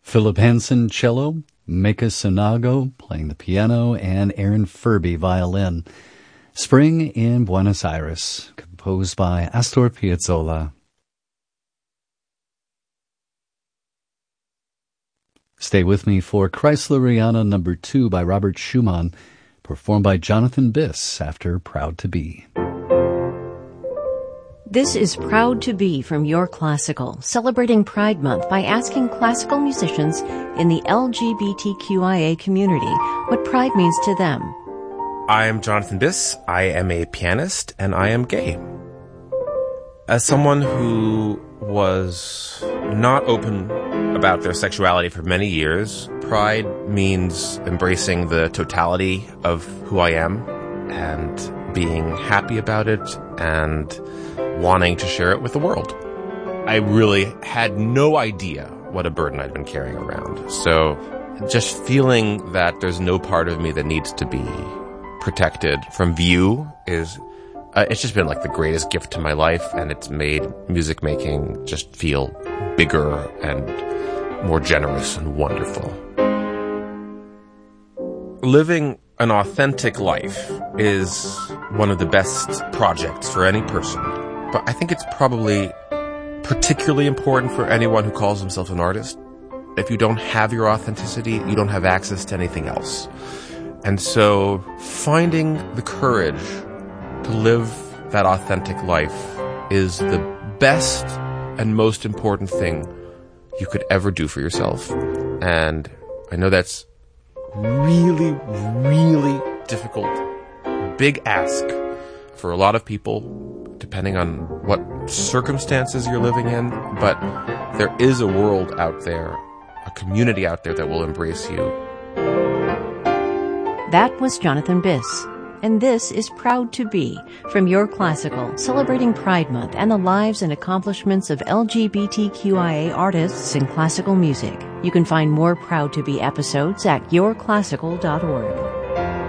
Philip Hansen, cello, Mika Sonago playing the piano, and Aaron Furby, violin. Spring in Buenos Aires, composed by Astor Piazzolla. Stay with me for Kreisleriana No. 2 by Robert Schumann, performed by Jonathan Biss after Proud to Be. This is Proud to Be from Your Classical, celebrating Pride Month by asking classical musicians in the LGBTQIA community what pride means to them. I am Jonathan Biss. I am a pianist, and I am gay. As someone who was not open about their sexuality for many years, pride means embracing the totality of who I am and being happy about it and wanting to share it with the world. I really had no idea what a burden I'd been carrying around. So just feeling that there's no part of me that needs to be protected from view is, it's just been like the greatest gift to my life, and it's made music making just feel bigger and more generous and wonderful. Living an authentic life is one of the best projects for any person. But I think it's probably particularly important for anyone who calls himself an artist. If you don't have your authenticity, you don't have access to anything else. And so finding the courage to live that authentic life is the best and most important thing you could ever do for yourself. And I know that's really, really difficult, big ask for a lot of people, depending on what circumstances you're living in, but there is a world out there, a community out there that will embrace you. That was Jonathan Biss, and this is Proud to Be from Your Classical, celebrating Pride Month and the lives and accomplishments of LGBTQIA artists in classical music. You can find more Proud to Be episodes at yourclassical.org.